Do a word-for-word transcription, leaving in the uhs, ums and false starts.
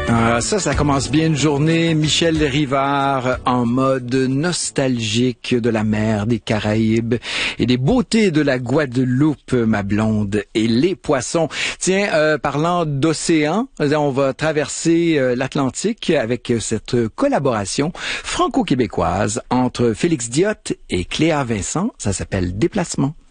Ah, ça, ça commence bien une journée. Michel Rivard en mode nostalgique de la mer, des Caraïbes et des beautés de la Guadeloupe, ma blonde, et les poissons. Tiens, euh, parlant d'océan, on va traverser euh, l'Atlantique avec cette collaboration franco-québécoise entre Félix Diot et Cléa Vincent. Ça s'appelle Déplacement.